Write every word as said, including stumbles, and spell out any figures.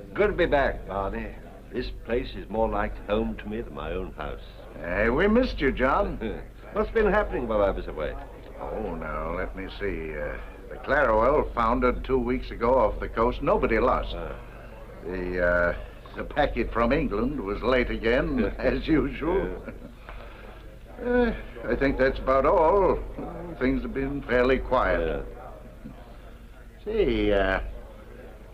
Good to be back, Barney. This place is more like home to me than my own house. Hey, we missed you, John. What's been happening while I was away? Oh, now, let me see. Uh, the Clarawell foundered two weeks ago off the coast. Nobody lost. Uh. The, uh, the packet from England was late again, as usual. Yeah. uh, I think that's about all. Things have been fairly quiet. Yeah. See, uh,